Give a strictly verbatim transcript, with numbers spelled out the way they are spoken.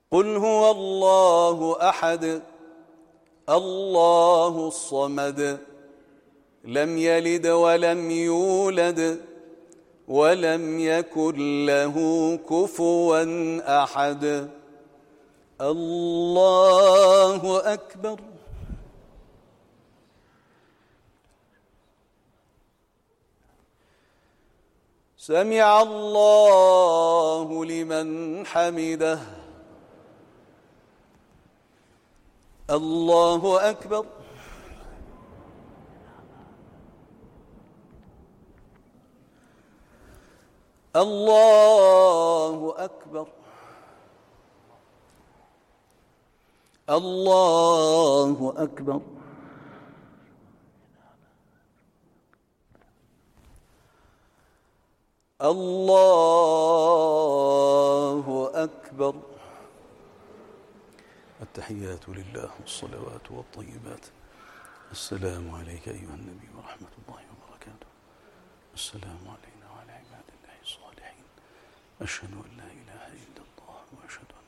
قل هو الله أحد الله الصمد لم يلد ولم يولد ولم يكن له كفوا أحد. الله أكبر. سمع الله لمن حمده. الله أكبر. الله أكبر. الله أكبر. الله أكبر. التحيات لله والصلوات والطيبات. السلام عليك أيها النبي ورحمة الله وبركاته. السلام علينا وعلى عباد الله الصالحين. أشهد أن لا إله إلا الله وأشهد